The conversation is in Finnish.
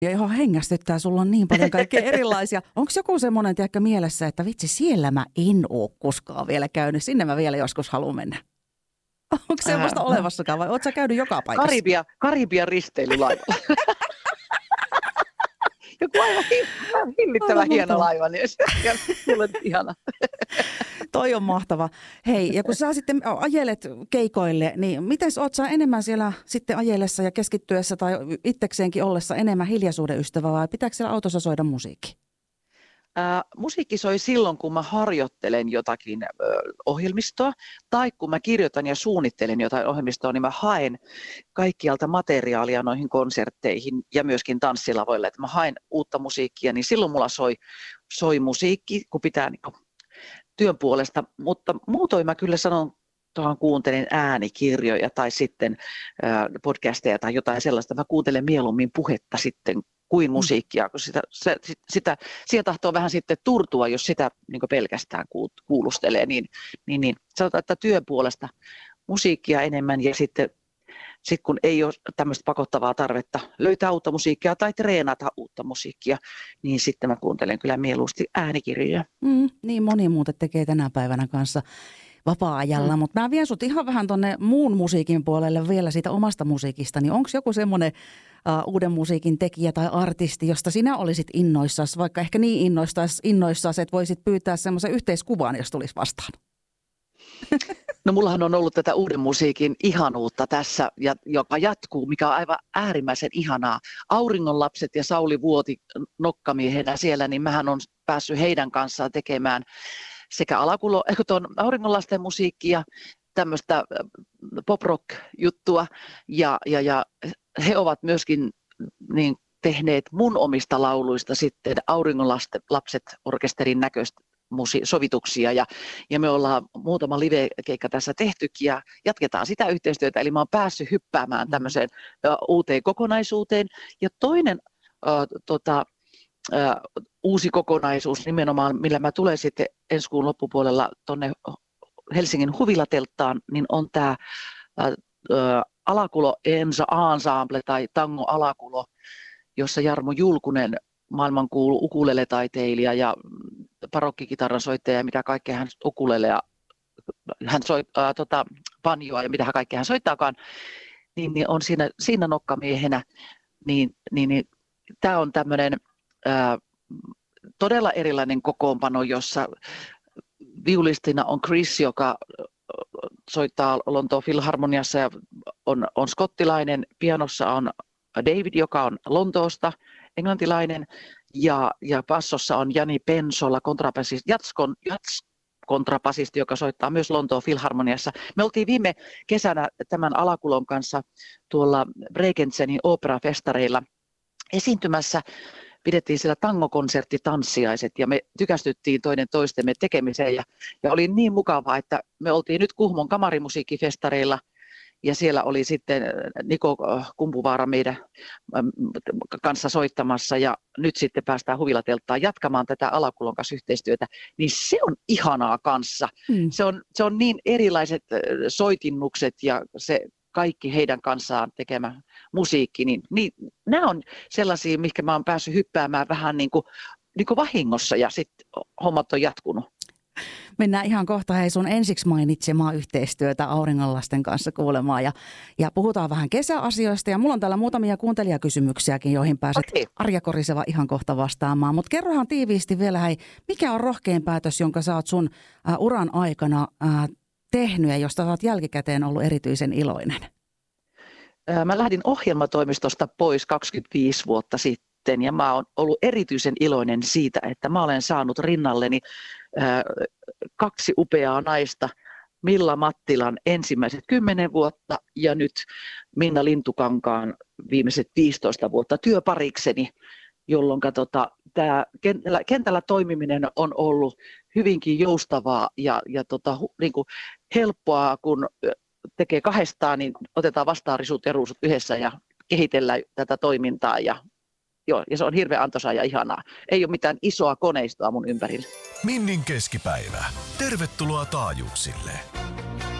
Ja ihan hengästyttää, sulla on niin paljon kaikkea erilaisia. Onko joku semmoinen, tiedätkö, mielessä, että vitsi, siellä mä en ole koskaan vielä käynyt, sinne mä vielä joskus haluan mennä? Onko semmoista olevassakaan vai ootko sä käynyt joka paikassa? Karibian risteilylaiva. Joku aivan hillittävän hieno laiva, niin se on ihana. Toi on mahtava. Hei, ja kun sä sitten ajelet keikoille, niin miten oot sä enemmän siellä sitten ajelessa ja keskittyessä tai itsekseenkin ollessa enemmän hiljaisuuden ystävä vai pitääkö siellä autossa soida musiikki? Musiikki soi silloin, kun mä harjoittelen jotakin ohjelmistoa tai kun mä kirjoitan ja suunnittelen jotain ohjelmistoa, niin mä haen kaikkialta materiaalia noihin konsertteihin ja myöskin tanssilavoille, että mä haen uutta musiikkia, niin silloin mulla soi musiikki, kun pitää niin työn puolesta, mutta muutoin mä kyllä sanon, kuuntelen äänikirjoja tai sitten podcasteja tai jotain sellaista, mä kuuntelen mieluummin puhetta sitten kuin musiikkia, kun sitä tahtoo vähän sitten turtua, jos sitä niin pelkästään kuulustelee, niin sanotaan, että työn puolesta musiikkia enemmän ja sitten kun ei ole tämmöistä pakottavaa tarvetta löytää uutta musiikkia tai treenata uutta musiikkia, niin sitten mä kuuntelen kyllä mieluusti äänikirjoja. Niin moni muuten tekee tänä päivänä kanssa vapaa-ajalla, mutta mä vien sut ihan vähän tonne muun musiikin puolelle vielä siitä omasta musiikista, niin onko joku semmoinen uuden musiikin tekijä tai artisti, josta sinä olisit innoissasi, vaikka ehkä niin innoissasi, että voisit pyytää semmoisen yhteiskuvan, jos tulisi vastaan? No mullahan on ollut tätä uuden musiikin ihanuutta tässä, joka jatkuu, mikä on aivan äärimmäisen ihanaa. Auringonlapset ja Sauli Vuoti nokkamiehenä siellä, niin mähän on päässyt heidän kanssaan tekemään sekä tuon auringonlasten musiikkia, tämmöistä pop-rock-juttua, ja he ovat myöskin niin tehneet mun omista lauluista sitten Auringonlapset-orkesterin näköistä sovituksia, ja me ollaan muutama live-keikka tässä tehtykin, ja jatketaan sitä yhteistyötä, eli mä oon päässyt hyppäämään tämmöiseen uuteen kokonaisuuteen, ja toinen uusi kokonaisuus nimenomaan, millä mä tulen sitten ensi kuun loppupuolella tuonne Helsingin Huvilatelttaan, niin on tämä Alakulo Ensemble tai Tango Alakulo, jossa Jarmo Julkunen, maailmankuulu ukulele-taiteilija ja parokkikitaran soittaja ja mitä kaikkea hän ukulele ja hän soittaa banjoa ja mitä kaikkea hän soittaakaan, niin on siinä nokkamiehenä, niin tämä on tämmöinen todella erilainen kokoonpano, jossa viulistina on Chris, joka soittaa Lontoon Filharmoniassa ja on skottilainen. Pianossa on David, joka on Lontoosta, englantilainen. Ja bassossa on Jani Pensola, kontrabasisti, joka soittaa myös Lontoon Filharmoniassa. Me oltiin viime kesänä tämän Alakulon kanssa tuolla Bregentsenin oopperafestareilla esiintymässä. Pidettiin siellä tangokonsertti tanssiaiset ja me tykästyttiin toinen toistemme tekemiseen ja oli niin mukavaa, että me oltiin nyt Kuhmon kamarimusiikkifestareilla ja siellä oli sitten Niko Kumpuvaara meidän kanssa soittamassa ja nyt sitten päästään Huvilatelttaan jatkamaan tätä Alakulon kanssa yhteistyötä, niin se on ihanaa kanssa. Se on niin erilaiset soitinnukset ja se kaikki heidän kanssaan tekemä musiikki, niin nämä on sellaisia, mihinkä mä oon päässyt hyppäämään vähän niin kuin vahingossa ja sitten hommat on jatkunut. Mennään ihan kohta sun ensiksi mainitsemaan yhteistyötä Auringonlasten kanssa kuulemaan ja puhutaan vähän kesäasioista ja mulla on täällä muutamia kuuntelijakysymyksiäkin, joihin pääset Arja Koriseva ihan kohta vastaamaan. Mutta kerrohan tiiviisti vielä, mikä on rohkein päätös, jonka sä oot sun uran aikana tehnyt ja josta olet jälkikäteen ollut erityisen iloinen? Mä lähdin ohjelmatoimistosta pois 25 vuotta sitten ja mä oon ollut erityisen iloinen siitä, että mä olen saanut rinnalleni 2 upeaa naista, Milla Mattilan ensimmäiset 10 vuotta ja nyt Minna Lintukankaan viimeiset 15 vuotta työparikseni, jolloin tämä kentällä toimiminen on ollut hyvinkin joustavaa ja niin kuin helppoa, kun tekee kahdestaan, niin otetaan vastaan risut ja ruusut yhdessä ja kehitellään tätä toimintaa. Ja se on hirveän antoisaa ja ihanaa. Ei ole mitään isoa koneistoa mun ympärillä. Minnin keskipäivä. Tervetuloa taajuuksille.